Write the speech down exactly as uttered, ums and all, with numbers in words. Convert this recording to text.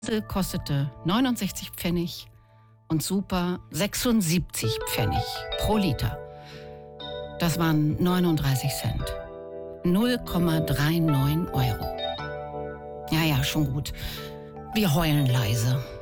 Diesel kostete neunundsechzig Pfennig und Super sechsundsiebzig Pfennig pro Liter. Das waren neununddreißig Cent. null Komma neununddreißig Euro. Ja, ja, schon gut. Wir heulen leise.